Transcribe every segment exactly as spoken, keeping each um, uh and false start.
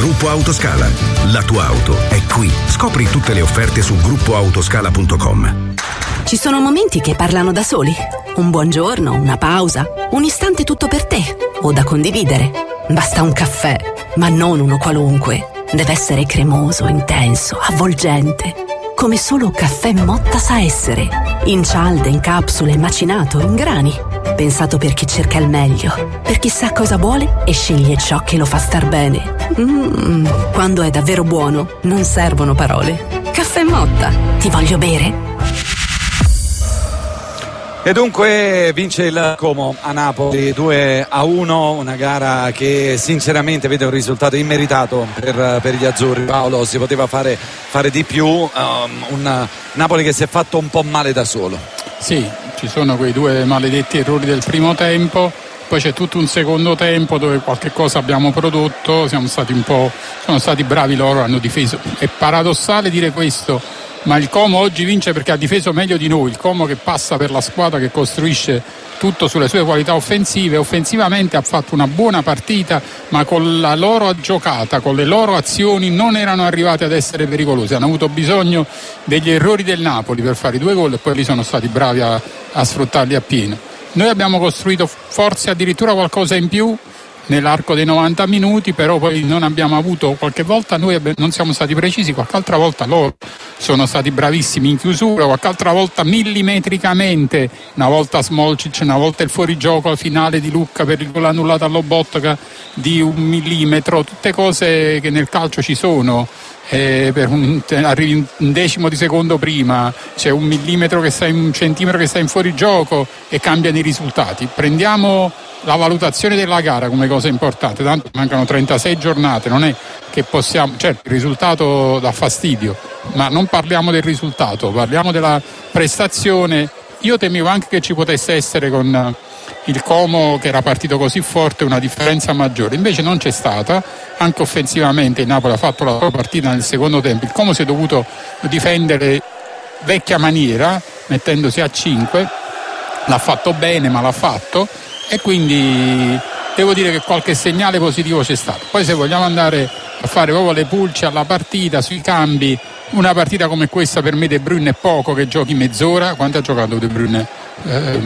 Gruppo Autoscala. La tua auto è qui. Scopri tutte le offerte su gruppo autoscala punto com. Ci sono momenti che parlano da soli. Un buongiorno, una pausa, un istante tutto per te o da condividere. Basta un caffè, ma non uno qualunque. Deve essere cremoso, intenso, avvolgente. Come solo Caffè Motta sa essere. In cialde, in capsule, macinato, in grani. Pensato per chi cerca il meglio, per chi sa cosa vuole e sceglie ciò che lo fa star bene. Mmm, quando è davvero buono, non servono parole. Caffè Motta, ti voglio bere. E dunque vince il Como a Napoli due a uno, una gara che sinceramente vede un risultato immeritato per, per gli azzurri. Paolo, si poteva fare, fare di più, um, un Napoli che si è fatto un po' male da solo. Sì, ci sono quei due maledetti errori del primo tempo, poi c'è tutto un secondo tempo dove qualche cosa abbiamo prodotto, siamo stati un po', sono stati bravi loro, hanno difeso. È paradossale dire questo, ma il Como oggi vince perché ha difeso meglio di noi. Il Como che passa per la squadra che costruisce tutto sulle sue qualità offensive, offensivamente ha fatto una buona partita, ma con la loro giocata, con le loro azioni non erano arrivati ad essere pericolosi, hanno avuto bisogno degli errori del Napoli per fare i due gol e poi lì sono stati bravi a, a sfruttarli appieno. Noi abbiamo costruito forse addirittura qualcosa in più nell'arco dei novanta minuti, però poi non abbiamo avuto, qualche volta noi non siamo stati precisi, qualche altra volta loro sono stati bravissimi in chiusura, qualche altra volta millimetricamente, una volta Smolcic, una volta il fuorigioco al finale di Lucca per il gol annullato all'Obotka di un millimetro, tutte cose che nel calcio ci sono. Eh, per un, arrivi un decimo di secondo prima, c'è un millimetro che sta in un centimetro che sta in fuorigioco e cambiano i risultati. Prendiamo la valutazione della gara come cosa importante, tanto mancano trentasei giornate, non è che possiamo, certo il risultato dà fastidio, ma non parliamo del risultato, parliamo della prestazione. Io temevo anche che ci potesse essere con il Como, che era partito così forte, una differenza maggiore, invece non c'è stata. Anche offensivamente il Napoli ha fatto la sua partita nel secondo tempo, il Como si è dovuto difendere vecchia maniera mettendosi a cinque, l'ha fatto bene ma l'ha fatto, e quindi devo dire che qualche segnale positivo c'è stato. Poi se vogliamo andare a fare proprio le pulce alla partita, sui cambi, una partita come questa per me De Bruyne è poco che giochi mezz'ora. Quanto ha giocato De Bruyne? Eh,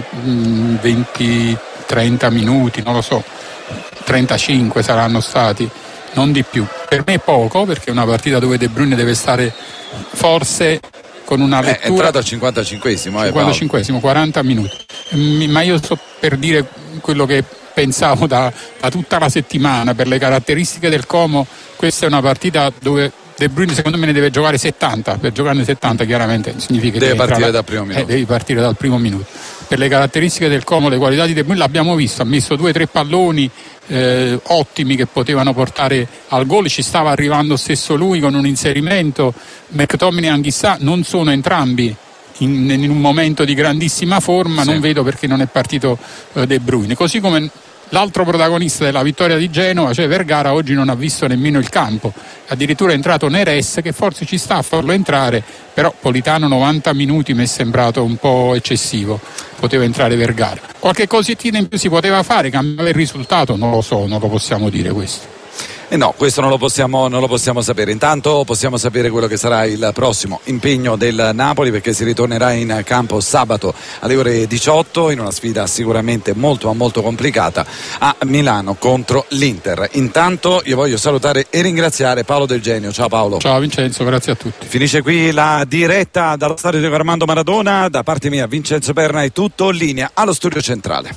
venti trenta minuti, non lo so, trentacinque saranno stati, non di più. Per me è poco, perché è una partita dove De Bruyne deve stare forse con una lettura. È entrato al cinquantacinquesimo, cinquantacinquesimo, quaranta minuti. Ma io sto per dire quello che pensavo da, da tutta la settimana. Per le caratteristiche del Como, questa è una partita dove De Bruyne secondo me ne deve giocare settanta. Per giocarne settanta chiaramente significa che deve partire la, dal primo minuto. Eh, devi partire dal primo minuto. Per le caratteristiche del Como, le qualità di De Bruyne l'abbiamo visto, ha messo due o tre palloni eh, ottimi che potevano portare al gol, ci stava arrivando stesso lui con un inserimento. McTominay e Anghissà non sono entrambi in, in un momento di grandissima forma, sì. Non vedo perché non è partito eh, De Bruyne, così come l'altro protagonista della vittoria di Genova, cioè Vergara, oggi non ha visto nemmeno il campo, addirittura è entrato Neres, che forse ci sta a farlo entrare, però Politano novanta minuti mi è sembrato un po' eccessivo, poteva entrare Vergara. Qualche cosettina in più si poteva fare, cambiare il risultato, non lo so, non lo possiamo dire questo. Eh no, questo non lo possiamo, non lo possiamo sapere. Intanto possiamo sapere quello che sarà il prossimo impegno del Napoli, perché si ritornerà in campo sabato alle ore diciotto in una sfida sicuramente molto molto complicata a Milano contro l'Inter. Intanto io voglio salutare e ringraziare Paolo Del Genio. Ciao Paolo. Ciao Vincenzo, grazie a tutti. Finisce qui la diretta dallo stadio Diego Armando Maradona. Da parte mia Vincenzo Perna è tutto, linea allo studio centrale.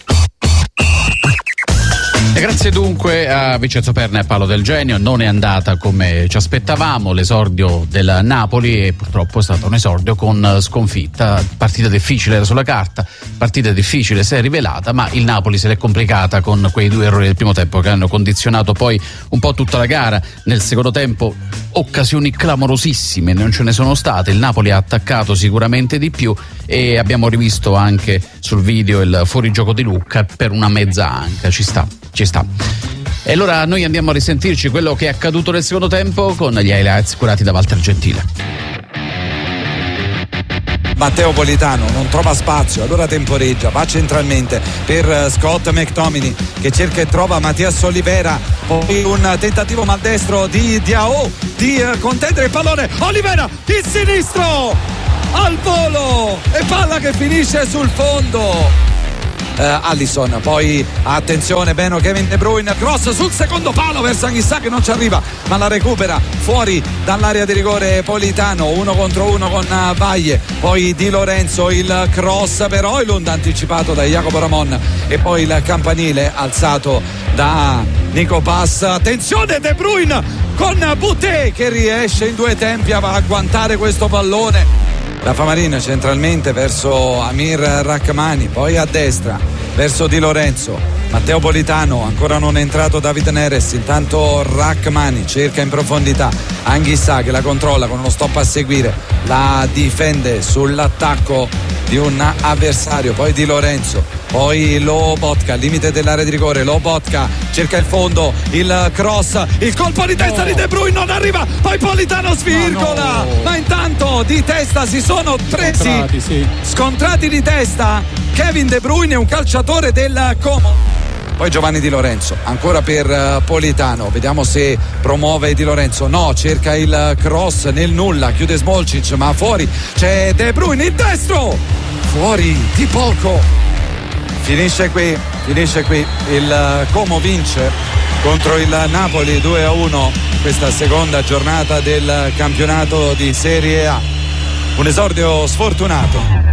E grazie dunque a Vincenzo Perna e Paolo Del Genio. Non è andata come ci aspettavamo l'esordio del Napoli, e purtroppo è stato un esordio con sconfitta. Partita difficile era sulla carta, partita difficile si è rivelata, ma il Napoli se l'è complicata con quei due errori del primo tempo che hanno condizionato poi un po' tutta la gara. Nel secondo tempo occasioni clamorosissime non ce ne sono state, il Napoli ha attaccato sicuramente di più, e abbiamo rivisto anche sul video il fuorigioco di Lucca per una mezza anca. Ci sta, ci sta. E allora noi andiamo a risentirci quello che è accaduto nel secondo tempo con gli highlights curati da Walter Gentile. Matteo Politano non trova spazio, allora temporeggia, va centralmente per Scott McTominay che cerca e trova Mattias Olivera, poi un tentativo maldestro di Diao di contendere il pallone, Olivera il sinistro al volo e palla che finisce sul fondo. Uh, Alisson, poi attenzione, bene Kevin De Bruyne, cross sul secondo palo verso Anghissà che non ci arriva ma la recupera fuori dall'area di rigore Politano, uno contro uno con uh, Vaglie, poi Di Lorenzo il cross per Højlund anticipato da Jacopo Ramon e poi il campanile alzato da Nico Pass. Attenzione De Bruyne con Boutet che riesce in due tempi a agguantare questo pallone. La Famarin centralmente verso Amir Rachmani, poi a destra verso Di Lorenzo, Matteo Politano, ancora non è entrato David Neres, intanto Rachmani cerca in profondità Anghissà che la controlla con uno stop a seguire, la difende sull'attacco di un avversario, poi Di Lorenzo, poi Lobotka al limite dell'area di rigore, Lobotka cerca il fondo, il cross, il colpo di testa no. di De Bruyne non arriva, poi Politano svirgola, no. ma intanto di testa si sono presi scontrati, sì. scontrati di testa Kevin De Bruyne, un calciatore del Como. Poi Giovanni Di Lorenzo ancora per Politano, vediamo se promuove Di Lorenzo, no, cerca il cross nel nulla, chiude Smolcic ma fuori c'è De Bruyne, il destro fuori di poco, finisce qui finisce qui il Como vince contro il Napoli due a uno questa seconda giornata del campionato di Serie A, un esordio sfortunato.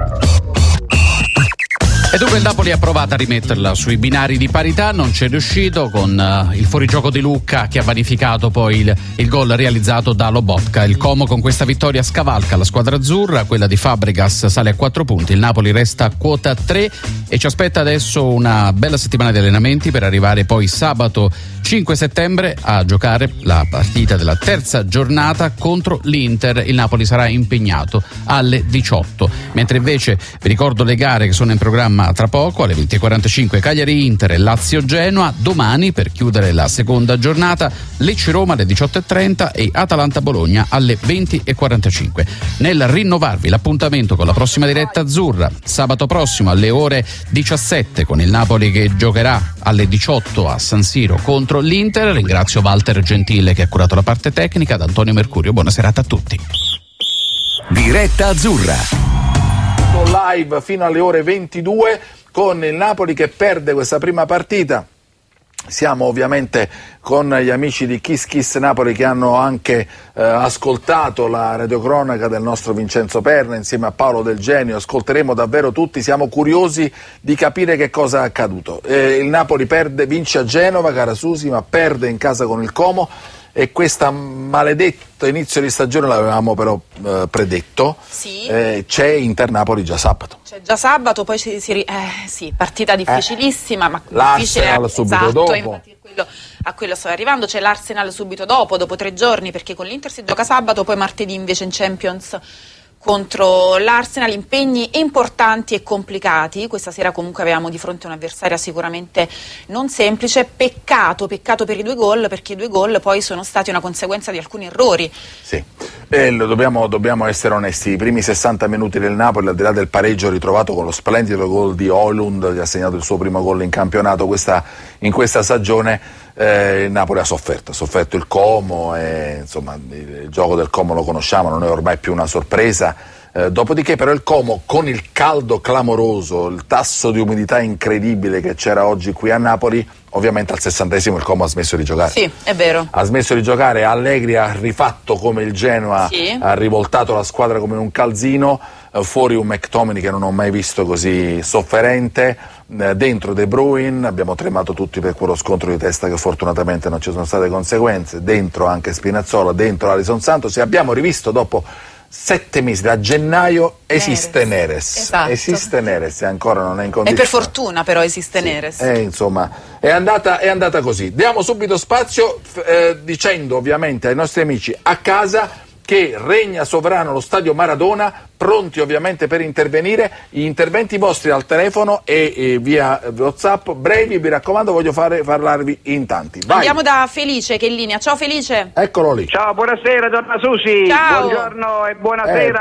E dunque il Napoli ha provato a rimetterla sui binari di parità, non c'è riuscito con uh, il fuorigioco di Lucca che ha vanificato poi il, il gol realizzato da Lobotka. Il Como con questa vittoria scavalca la squadra azzurra, quella di Fabregas sale a quattro punti, il Napoli resta a quota tre e ci aspetta adesso una bella settimana di allenamenti per arrivare poi sabato cinque settembre a giocare la partita della terza giornata contro l'Inter. Il Napoli sarà impegnato alle diciotto, mentre invece vi ricordo le gare che sono in programma tra poco, alle venti e quarantacinque Cagliari-Inter e Lazio-Genoa, domani per chiudere la seconda giornata Lecce-Roma alle diciotto e trenta e Atalanta-Bologna alle venti e quarantacinque. Nel rinnovarvi l'appuntamento con la prossima diretta azzurra sabato prossimo alle ore diciassette con il Napoli che giocherà alle diciotto a San Siro contro l'Inter. Ringrazio Walter Gentile che ha curato la parte tecnica, ad Antonio Mercurio buona serata a tutti. Diretta azzurra live fino alle ore ventidue con il Napoli che perde questa prima partita. Siamo ovviamente con gli amici di Kiss Kiss Napoli che hanno anche eh, ascoltato la radiocronaca del nostro Vincenzo Perna insieme a Paolo Del Genio. Ascolteremo davvero tutti, siamo curiosi di capire che cosa è accaduto. Eh, il Napoli perde, vince a Genova, cara Susi, ma perde in casa con il Como. E questo maledetto inizio di stagione l'avevamo però eh, predetto, sì. eh, c'è Inter-Napoli già sabato. C'è già sabato, poi si, si eh, sì, partita difficilissima, eh, ma l'Arsenal difficile, subito esatto, dopo. Infatti a quello, a quello stavo arrivando, c'è l'Arsenal subito dopo, dopo tre giorni, perché con l'Inter si gioca sabato, poi martedì invece in Champions contro l'Arsenal, impegni importanti e complicati. Questa sera comunque avevamo di fronte un'avversaria sicuramente non semplice, peccato, peccato per i due gol, perché i due gol poi sono stati una conseguenza di alcuni errori. Sì, eh, lo dobbiamo, dobbiamo essere onesti, i primi sessanta minuti del Napoli, al di là del pareggio ritrovato con lo splendido gol di Højlund che ha segnato il suo primo gol in campionato questa, in questa stagione, Eh, il Napoli ha sofferto, ha sofferto il Como e, insomma, il gioco del Como lo conosciamo, non è ormai più una sorpresa, eh, dopodiché però il Como con il caldo clamoroso, il tasso di umidità incredibile che c'era oggi qui a Napoli, ovviamente al sessantesimo il Como ha smesso di giocare. Sì, è vero. Ha smesso di giocare, Allegri ha rifatto come il Genoa, sì. ha rivoltato la squadra come un calzino, eh, fuori un McTominay che non ho mai visto così sofferente, eh, dentro De Bruyne, abbiamo tremato tutti per quello scontro di testa che fortunatamente non ci sono state conseguenze, dentro anche Spinazzola, dentro Alisson Santos, e abbiamo rivisto dopo sette mesi, da gennaio esiste Neres, Neres. Esatto. esiste Neres e ancora non è in condizione. E per fortuna però esiste sì. Neres. Eh, insomma, è andata, è andata così. Diamo subito spazio eh, dicendo ovviamente ai nostri amici a casa che regna sovrano lo stadio Maradona, pronti ovviamente per intervenire, gli interventi vostri al telefono e, e via WhatsApp, brevi, mi raccomando, voglio fare, parlarvi in tanti. Vai. Andiamo da Felice che è in linea. Ciao Felice. Eccolo lì. Ciao, buonasera donna Susi. Ciao. Buongiorno e buonasera. Eh,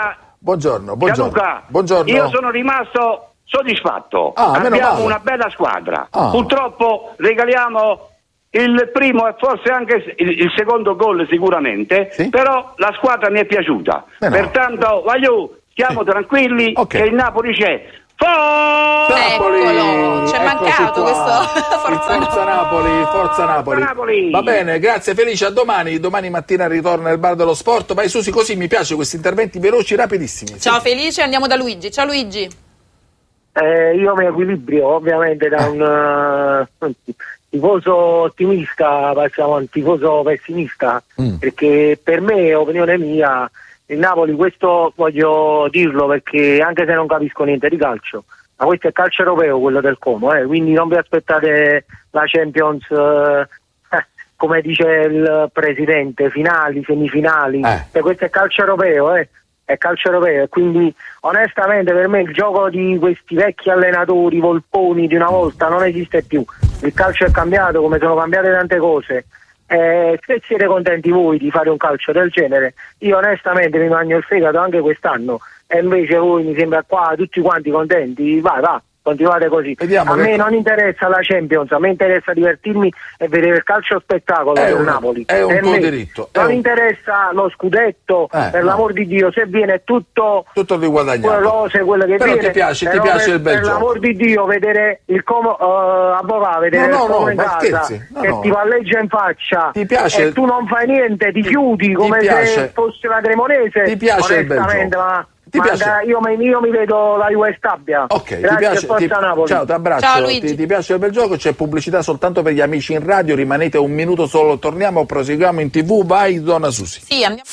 Buongiorno, buongiorno. Gianluca, buongiorno. Io sono rimasto soddisfatto. Ah, abbiamo una bella squadra. Ah. Purtroppo regaliamo il primo e forse anche il, il secondo gol sicuramente, sì? Però la squadra mi è piaciuta. Eh no. Pertanto, voglio, stiamo sì. tranquilli, okay. Che il Napoli c'è. Napoli! Eccolo, ci è mancato questo Forza, Forza Napoli, Forza Napoli. Napoli. Va bene, grazie Felice, a domani. Domani mattina ritorna il bar dello sport. Vai Susi, così mi piace questi interventi veloci, rapidissimi. Ciao Felice, andiamo da Luigi. Ciao Luigi. Eh, io mi equilibrio ovviamente da un uh, tifoso ottimista, passiamo a un tifoso pessimista, mm. perché per me, opinione mia, il Napoli, questo voglio dirlo perché anche se non capisco niente di calcio, ma questo è calcio europeo, quello del Como, eh, quindi non vi aspettate la Champions, eh, come dice il presidente, finali, semifinali, eh. Cioè, questo è calcio europeo, eh, è calcio europeo, e quindi onestamente per me il gioco di questi vecchi allenatori volponi di una volta non esiste più. Il calcio è cambiato, come sono cambiate tante cose. Eh, se siete contenti voi di fare un calcio del genere, io onestamente mi mangio il fegato anche quest'anno, e invece voi mi sembra qua tutti quanti contenti. Vai, va, continuate così. Vediamo a che... me non interessa la Champions, a me interessa divertirmi e vedere il calcio spettacolo del Napoli. È un per tuo me diritto. Non un... interessa lo scudetto, eh, per no. l'amor di Dio, se viene tutto tutto riguadagnato. Rose, quello che però viene, ti piace, però ti piace per, il bel per gioco. l'amor di Dio, vedere il Como uh, a Bovà, vedere no, no, il Como no, in ma casa scherzi, no, che no. ti palleggia in faccia, ti piace e tu non fai niente, ti, ti chiudi come ti se fosse la Cremonese. Ti piace il bel gioco. Ma Ti Manca, piace? Io, mi, io mi vedo la Juve Stabia. Ok, grazie, ti piace? Forza Ti, Napoli. ciao, ti abbraccio. Ciao, ti, ti piace il bel gioco? C'è pubblicità soltanto per gli amici in radio. Rimanete un minuto solo, torniamo, proseguiamo in tv. Vai, donna Susi. Sì, andiamo.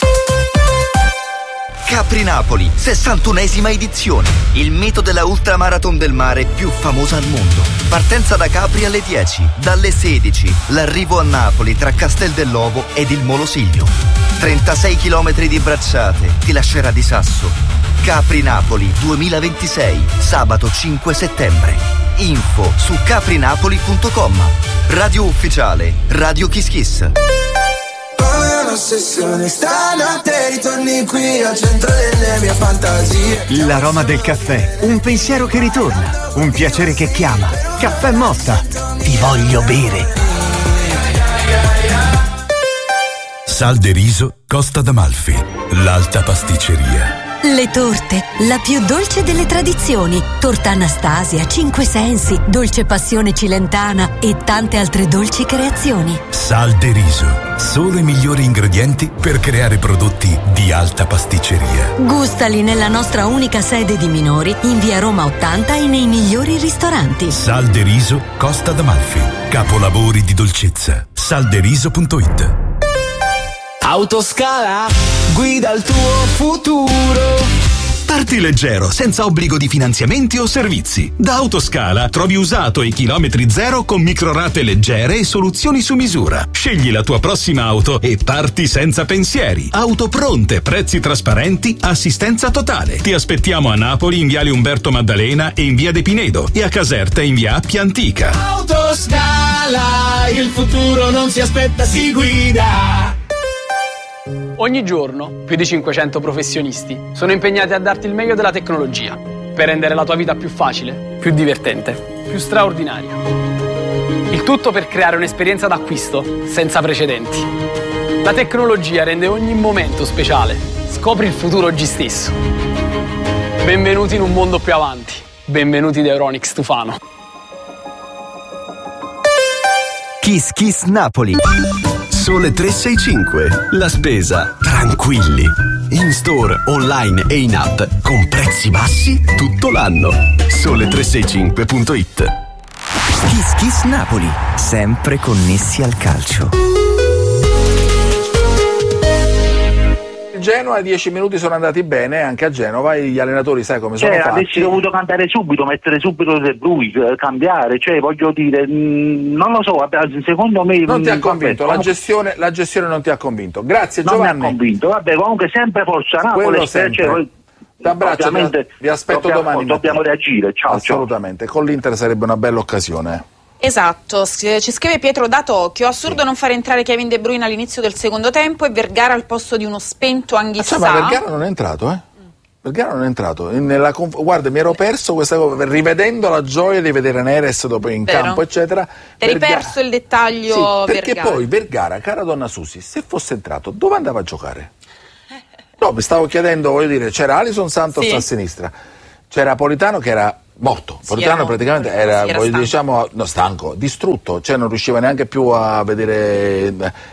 Capri Napoli, sessantunesima edizione. Il mito della ultramarathon del mare più famosa al mondo. Partenza da Capri alle dieci, dalle sedici, l'arrivo a Napoli tra Castel dell'Ovo ed il Molosiglio. trentasei chilometri di bracciate, ti lascerà di sasso. Capri Napoli duemilaventisei, sabato cinque settembre. Info su caprinapoli punto com. Radio ufficiale, Radio Kiss Kiss. Stanotte ritorni qui al centro delle mie fantasie. L'aroma del caffè, un pensiero che ritorna, un piacere che chiama. Caffè Motta, ti voglio bere. Sal de riso Costa d'Amalfi, l'alta pasticceria. Le torte, la più dolce delle tradizioni. Torta Anastasia, Cinque Sensi, Dolce Passione Cilentana e tante altre dolci creazioni. Sal de riso, solo i migliori ingredienti per creare prodotti di alta pasticceria. Gustali nella nostra unica sede di Minori, in via Roma ottanta e nei migliori ristoranti. Sal de riso Costa d'Amalfi, capolavori di dolcezza. salderiso punto it. Autoscala, guida il tuo futuro. Parti leggero, senza obbligo di finanziamenti o servizi. Da Autoscala trovi usato e chilometri zero con microrate leggere e soluzioni su misura. Scegli la tua prossima auto e parti senza pensieri. Auto pronte, prezzi trasparenti, assistenza totale. Ti aspettiamo a Napoli in viale Umberto Maddalena e in via De Pinedo e a Caserta in via Appia Antica. Autoscala, il futuro non si aspetta, si guida. Ogni giorno più di cinquecento professionisti sono impegnati a darti il meglio della tecnologia per rendere la tua vita più facile, più divertente, più straordinaria. Il tutto per creare un'esperienza d'acquisto senza precedenti. La tecnologia rende ogni momento speciale. Scopri il futuro oggi stesso. Benvenuti in un mondo più avanti. Benvenuti da Euronics Tufano. Kiss Kiss Napoli. Sole tre sei cinque. La spesa tranquilli. In store, online e in app con prezzi bassi tutto l'anno. Sole tre sei cinque punto it. Kiss Kiss Napoli, sempre connessi al calcio. Genoa, dieci minuti sono andati bene anche a Genova. Gli allenatori, sai come sono cioè, fatti? Avessi dovuto cambiare subito, mettere subito De Bruyne, cambiare, cioè voglio dire, mh, non lo so, secondo me non ti ha mh, convinto, vabbè, la gestione, la gestione non ti ha convinto. Grazie non Giovanni. Non mi ha convinto, vabbè, comunque sempre Forza Napoli, sempre. Cioè, ti abbraccio, vi, vi aspetto dobbiamo, domani. Dobbiamo reagire, ciao. Assolutamente, ciao. Con l'Inter sarebbe una bella occasione. Esatto, ci scrive Pietro da Tokyo. Assurdo sì. non fare entrare Kevin De Bruyne all'inizio del secondo tempo e Vergara al posto di uno spento Anghissà. Ah, cioè, ma Vergara non è entrato, eh? Vergara non è entrato. Nella conf- Guarda, mi ero perso questa cosa, rivedendo la gioia di vedere Neres dopo in Vero. campo, eccetera. Ti eri Vergara... perso il dettaglio sì, perché Vergara. poi Vergara, cara donna Susi, se fosse entrato, dove andava a giocare? No, mi stavo chiedendo, voglio dire, c'era Alisson Santos Sì. a sinistra, c'era Politano che era morto, Sì, Politano era praticamente morto, era, sì, era voglio- stanco. diciamo, no, stanco, distrutto, cioè non riusciva neanche più a vedere,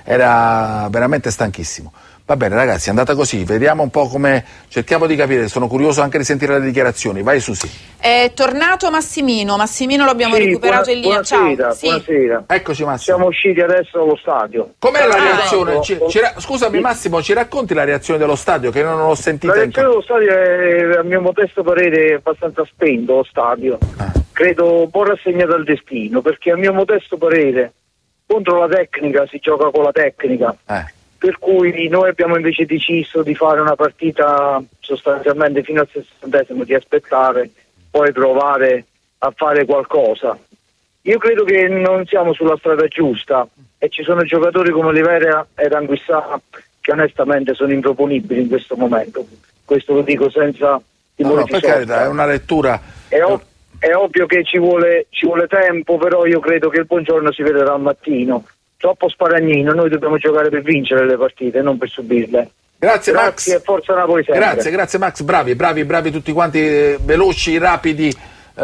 era veramente stanchissimo. Va bene ragazzi, è andata così, vediamo un po' come, cerchiamo di capire, sono curioso anche di sentire le dichiarazioni, vai Susi. È tornato Massimino, Massimino lo abbiamo Sì, recuperato buona- in linea. buonasera, Ciao. Sì. buonasera. Eccoci Massimo. Siamo usciti adesso dallo stadio. Com'è la Ah, reazione? Ci- ecco. ci ra- scusami Massimo, ci racconti la reazione dello stadio che io non l'ho sentita La in reazione dello stadio è, a mio modesto parere, abbastanza spento, lo stadio. Credo un po' rassegnato al destino, perché a mio modesto parere contro la tecnica si gioca con la tecnica. Eh. Per cui noi abbiamo invece deciso di fare una partita sostanzialmente fino al sessantesimo, di aspettare, poi provare a fare qualcosa. Io credo che non siamo sulla strada giusta e ci sono giocatori come Oliveira ed Anguissà che onestamente sono improponibili in questo momento. Questo lo dico senza No, timore no, di per sorta. carità, è una lettura. È, ov- è ovvio che ci vuole, ci vuole tempo, però io credo che il buongiorno si vedrà al mattino. Troppo sparagnino, noi dobbiamo giocare per vincere le partite, non per subirle. Grazie, Grazie Max. e forza Napoli sempre. Grazie, grazie Max, bravi, bravi, bravi tutti quanti, eh, veloci, rapidi.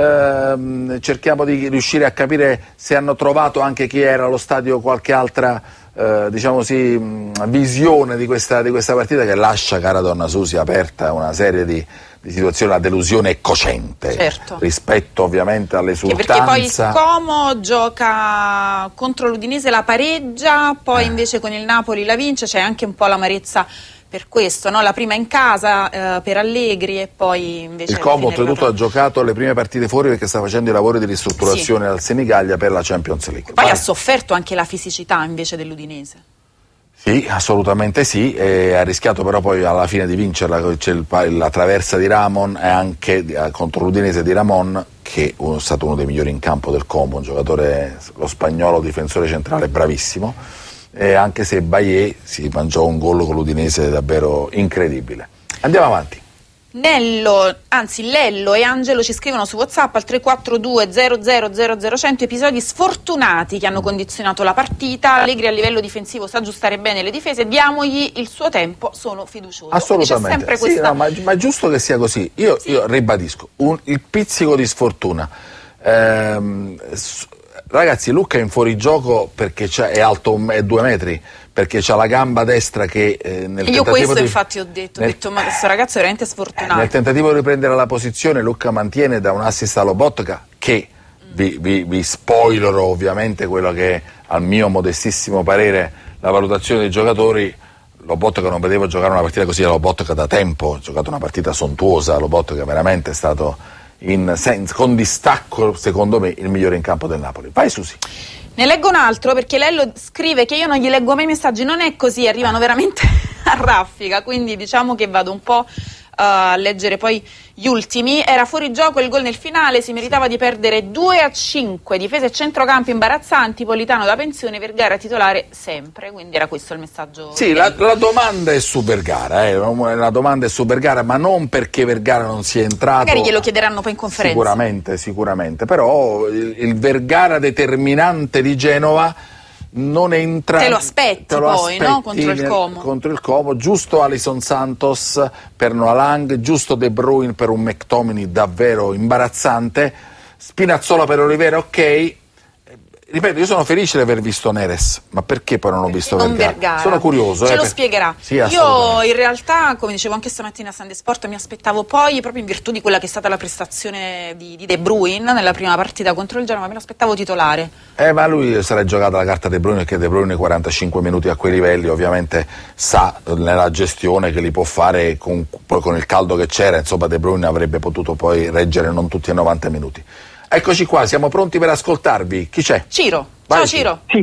Ehm, cerchiamo di riuscire a capire se hanno trovato anche chi era allo stadio qualche altra eh, diciamo così, mh, visione di questa, di questa partita che lascia, cara donna Susi, aperta una serie di, di situazioni, la delusione cocente Certo. rispetto ovviamente Che perché poi il all'esultanza. Como gioca contro l'Udinese, la pareggia, poi invece con il Napoli la vince, c'è anche un po' l'amarezza per questo, no? La prima in casa eh, per Allegri e poi invece Il Como alla fine oltretutto ha giocato le prime partite fuori perché sta facendo i lavori di ristrutturazione al Senigallia per la Champions League. poi Vai. ha sofferto anche la fisicità invece dell'Udinese. Sì, assolutamente sì, e ha rischiato però poi alla fine di vincerla, c'è il, la traversa di Ramon e anche di, contro l'Udinese di Ramon, che è stato uno dei migliori in campo del Como, un giocatore, lo spagnolo difensore centrale bravissimo, e anche se Bailly si mangiò un gol con l'Udinese davvero incredibile. Andiamo avanti. Nello, anzi Lello e Angelo ci scrivono su WhatsApp al tre quattro due zero zero zero zero cento episodi sfortunati che hanno condizionato la partita. Allegri a livello difensivo sa aggiustare bene le difese, diamogli il suo tempo, sono fiducioso. Assolutamente, C'è sempre sì, questa... no, ma, ma è giusto che sia così. Io, Sì. io ribadisco, un, il pizzico di sfortuna. Ehm, s- ragazzi, Lucca è in fuorigioco perché c'ha, è alto un- è due metri, perché c'ha la gamba destra che eh, nel Io tentativo questo di, infatti ho detto, ho nel- detto ma questo ragazzo è veramente sfortunato. nel tentativo di riprendere la posizione Lucca mantiene da un assist a Lobotka che vi, vi, vi spoilerò ovviamente quello che è, al mio modestissimo parere, la valutazione dei giocatori. Lobotka non vedevo giocare una partita così a Lobotka da tempo, ha giocato una partita sontuosa, Lobotka veramente è stato in, sen- con distacco secondo me il migliore in campo del Napoli. Vai Susi. Ne leggo un altro perché Lello scrive che io non gli leggo mai i messaggi, non è così, arrivano veramente a raffica, quindi diciamo che vado un po' uh, a leggere poi gli ultimi. Era fuori gioco il gol nel finale, si meritava di perdere due a cinque, difese e centrocampo imbarazzanti, Politano da pensione, Vergara titolare sempre, quindi era questo il messaggio. Sì, la, la domanda è su Vergara, eh, la domanda è su Vergara, ma non perché Vergara non sia entrato. Magari glielo chiederanno poi in conferenza. Sicuramente, sicuramente, però il, il Vergara determinante di Genova non entra. Te lo aspetti te lo poi, aspetti no? Contro il nel- Como. Contro il Como, giusto Alisson Santos per Noalang, giusto De Bruyne per un McTominay davvero imbarazzante, Spinazzola per Oliveira, ok. Ripeto, io sono felice di aver visto Neres, ma perché poi non ho visto Non Vergara? Vergara. Sono curioso. Ce eh, lo per- spiegherà. Sì, Io assolutamente. in realtà, come dicevo anche stamattina a Sunday Sport, mi aspettavo poi, proprio in virtù di quella che è stata la prestazione di, di De Bruyne nella prima partita contro il Genova, me lo aspettavo titolare. Eh, ma lui sarà giocata la carta De Bruyne, perché De Bruyne quarantacinque minuti a quei livelli ovviamente sa nella gestione che li può fare, con, poi con il caldo che c'era, insomma De Bruyne avrebbe potuto poi reggere non tutti i novanta minuti. Eccoci qua, siamo pronti per ascoltarvi. Chi c'è? Ciro, Vai, ciao Ciro. Ciro. Sì, bu-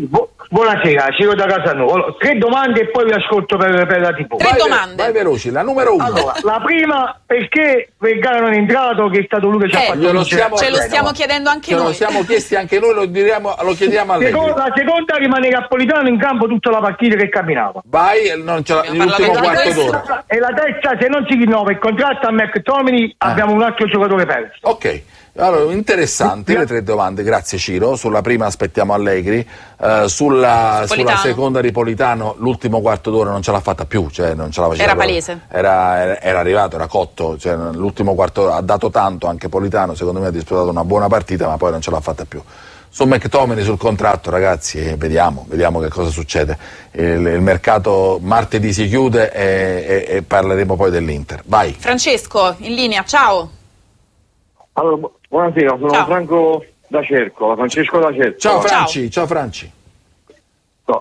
buonasera, Ciro da Casanova. Tre domande e poi vi ascolto per, per la tivù. Tre vai, domande. Vai veloci, la numero uno. Allora, la prima, perché Vergara non è entrato, che è stato lui che ci ha Eh, fatto glielo vincere? stiamo- Ce lo Eh, stiamo no. chiedendo anche Ce lo noi. siamo chiesti anche noi, lo, diremo, lo chiediamo a lei. Seconda, la seconda rimane Napolitano in campo tutta la partita che camminava. Vai, non ce l'ha, l'ultimo quarto d'ora. E la terza, se non si rinnova il contratto a McTominay, abbiamo un altro giocatore perso. Ok, allora interessanti le tre domande, grazie Ciro. Sulla prima aspettiamo Allegri, eh, sulla, Su sulla Politano. seconda di Politano l'ultimo quarto d'ora non ce l'ha fatta più, cioè non ce la faceva Era proprio. palese. Era, era, era arrivato, era cotto, cioè, l'ultimo quarto ha dato tanto, anche Politano secondo me ha disputato una buona partita ma poi non ce l'ha fatta più. Su McTominay, sul contratto ragazzi, eh, vediamo, vediamo che cosa succede. Il, il mercato martedì si chiude e, e, e parleremo poi dell'Inter. Vai. Francesco, in linea, ciao. Allora, bu- buonasera, sono Ciao. Franco da Cerco, Francesco da Cerco. Ciao Franci, ciao Franci. No.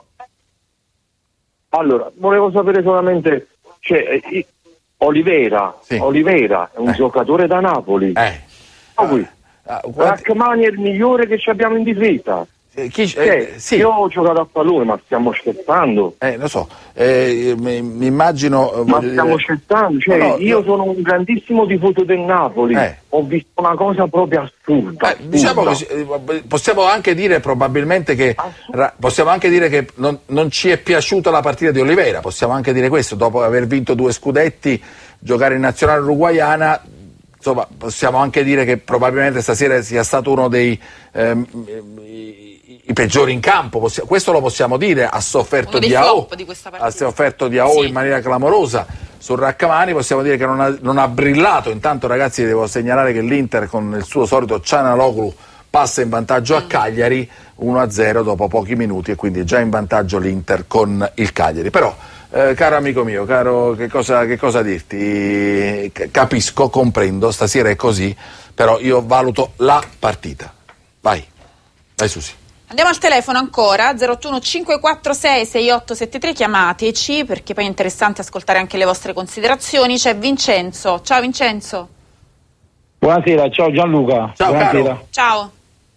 Allora, volevo sapere solamente, cioè, eh, Olivera, Olivera è un giocatore da Napoli. Eh. Qui. Rachmani è il migliore che ci abbiamo in difesa. Chi, Cioè, eh, sì. Io ho giocato a pallone, ma stiamo scherzando. Eh, lo so, eh, mi, mi immagino. eh, Ma voglio stiamo dire- scherzando, cioè, No, no, io no. sono un grandissimo tifoso del Napoli, Eh. ho visto una cosa proprio assurda. Eh, diciamo assurda. che eh, possiamo anche dire probabilmente che ra- possiamo anche dire che non, non ci è piaciuta la partita di Oliveira, possiamo anche dire questo, dopo aver vinto due scudetti, giocare in nazionale uruguaiana, insomma, possiamo anche dire che probabilmente stasera sia stato uno dei ehm, i, i peggiori in campo, Possi- questo lo possiamo dire, ha sofferto Uno dei di A O, flop di questa partita. ha sofferto di A O Sì. in maniera clamorosa. Su Rachmani possiamo dire che non ha, non ha brillato. Intanto ragazzi devo segnalare che l'Inter con il suo solito Cianaloglu passa in vantaggio a Cagliari uno a zero dopo pochi minuti e quindi è già in vantaggio l'Inter con il Cagliari. Però eh, caro amico mio, caro, che cosa, che cosa dirti? C- Capisco, comprendo, stasera è così, però io valuto la partita. Vai, vai Susi. Andiamo al telefono ancora, zero otto uno cinque quattro sei sei otto sette tre, chiamateci perché poi è interessante ascoltare anche le vostre considerazioni. C'è Vincenzo, ciao Vincenzo. Buonasera, ciao Gianluca. Ciao, Buonasera. caro. Ciao.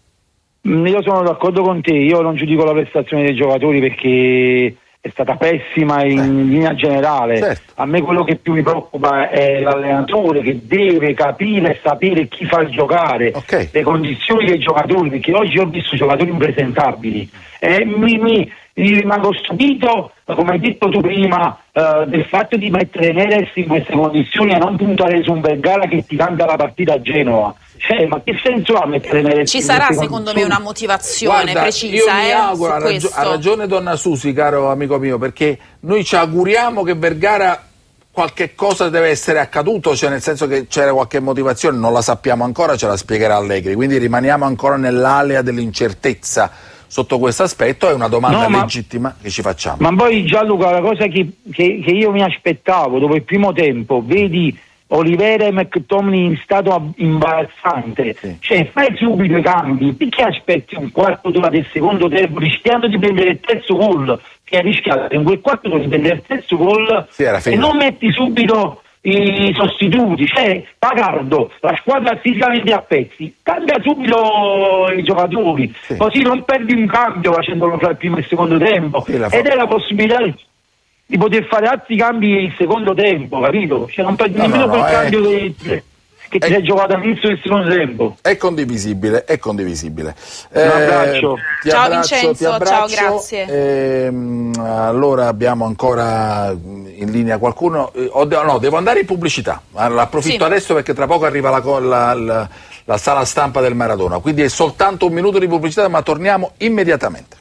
Mm, Io sono d'accordo con te, io non giudico la prestazione dei giocatori perché è stata pessima in linea generale. Certo. A me quello che più mi preoccupa è l'allenatore che deve capire e sapere chi fa giocare, le condizioni dei giocatori, perché oggi ho visto giocatori impresentabili e mi, mi, mi rimango stupito, come hai detto tu prima, eh, del fatto di mettere Neres in queste condizioni e non puntare su un Vergara che ti cambia la partita a Genova. Cioè, ma che senso ha mettere Neres Ci in sarà queste secondo me condizioni? una motivazione Guarda, precisa, io mi eh, auguro, su ha, ragio- questo. ha ragione donna Susi, caro amico mio, perché noi ci auguriamo che Vergara qualche cosa deve essere accaduto, cioè nel senso che c'era qualche motivazione, non la sappiamo ancora, ce la spiegherà Allegri, quindi rimaniamo ancora nell'alea dell'incertezza sotto questo aspetto. È una domanda No, ma- legittima che ci facciamo. Ma poi Gianluca, la cosa che, che, che io mi aspettavo dopo il primo tempo, vedi Olivera e McTominay in stato ab- imbarazzante, cioè fai subito i cambi, perché aspetti un quarto d'ora del secondo tempo rischiando di prendere il terzo gol, che hai rischiato in quel quarto d'ora di prendere il terzo gol Sì, era e finito. non metti subito i sostituti, cioè Pagardo, la squadra fisicamente a pezzi, cambia subito i giocatori, così non perdi un cambio facendolo fra il primo e il secondo tempo, Sì, la fa- ed è la possibilità di poter fare altri cambi il secondo tempo, capito? Cioè non perdi No, nemmeno no, no, quel è- cambio che, che ti sei giocato all'inizio del secondo tempo. È condivisibile, è condivisibile. Un abbraccio. Ti Ciao, abbraccio, Vincenzo, ti abbraccio. ciao, grazie. Ehm, allora abbiamo ancora in linea qualcuno. Eh, ho- no, devo andare in pubblicità. Allora, approfitto Sì. adesso perché tra poco arriva la, co- la- la- la sala stampa del Maradona. Quindi è soltanto un minuto di pubblicità, ma torniamo immediatamente.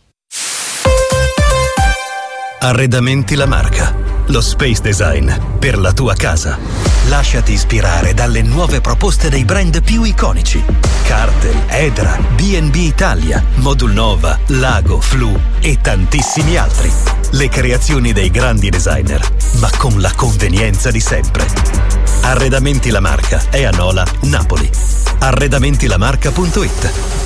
Arredamenti La Marca, lo space design per la tua casa. Lasciati ispirare dalle nuove proposte dei brand più iconici: Cartel, Edra, B and B Italia, Modulnova, Lago, Flu e tantissimi altri. Le creazioni dei grandi designer, ma con la convenienza di sempre. Arredamenti La Marca è a Nola, Napoli. arredamentilamarca punto it.